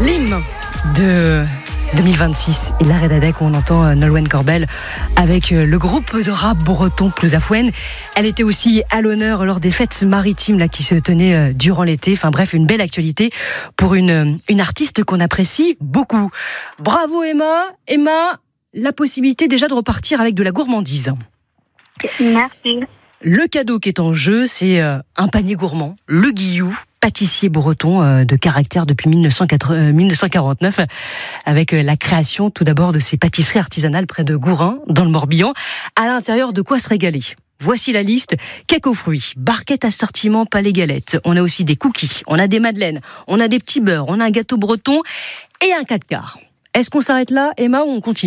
L'hymne de 2026 et la Redadec où on entend Nolwenn Corbel avec le groupe de rap breton Plouzafouen. Elle était aussi à l'honneur lors des fêtes maritimes là, qui se tenaient durant l'été. Enfin bref, une belle actualité pour une artiste qu'on apprécie beaucoup. Bravo Emma. Emma, la possibilité déjà de repartir avec de la gourmandise. Merci. Le cadeau qui est en jeu, c'est un panier gourmand, le Guillou, pâtissier breton de caractère depuis 1949, avec la création tout d'abord de ces pâtisseries artisanales près de Gourin, dans le Morbihan. À l'intérieur, de quoi se régaler. Voici la liste. Cake aux fruits, barquette assortiment palais galette. On a aussi des cookies, on a des madeleines, on a des petits beurres, on a un gâteau breton et un 4 quarts. Est-ce qu'on s'arrête là, Emma, ou on continue ?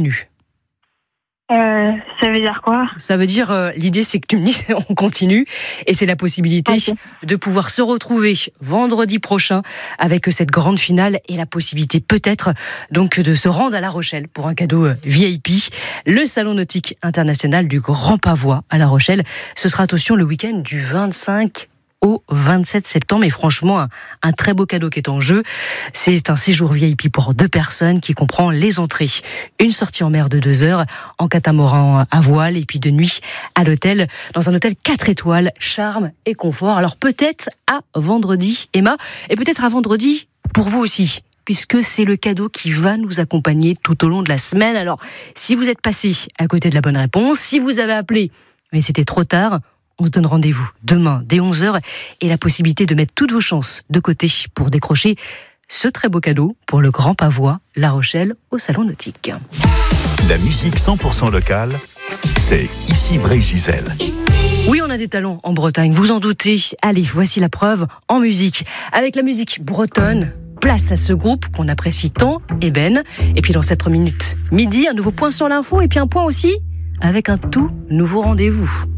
Ça veut dire quoi ? Ça veut dire, l'idée c'est que tu me dis, on continue, et c'est la possibilité de pouvoir se retrouver vendredi prochain avec cette grande finale et la possibilité peut-être donc de se rendre à La Rochelle pour un cadeau VIP. Le Salon Nautique International du Grand Pavois à La Rochelle. Ce sera attention le week-end du 25 au 27 septembre. Et franchement, un très beau cadeau qui est en jeu. C'est un séjour VIP pour 2 personnes qui comprend les entrées. Une sortie en mer de 2 heures, en catamaran à voile, et puis de nuit à l'hôtel, dans un hôtel 4 étoiles, charme et confort. Alors peut-être à vendredi, Emma, et peut-être à vendredi pour vous aussi, puisque c'est le cadeau qui va nous accompagner tout au long de la semaine. Alors, si vous êtes passé à côté de la bonne réponse, si vous avez appelé, mais c'était trop tard, on se donne rendez-vous demain dès 11h et la possibilité de mettre toutes vos chances de côté pour décrocher ce très beau cadeau pour le Grand Pavois, La Rochelle, au Salon Nautique. La musique 100% locale, c'est ici Brésil. Oui, on a des talents en Bretagne, vous en doutez. Allez, voici la preuve en musique. Avec la musique bretonne, place à ce groupe qu'on apprécie tant, Eben. Et puis dans 7 minutes midi, un nouveau point sur l'info et puis un point aussi avec un tout nouveau rendez-vous.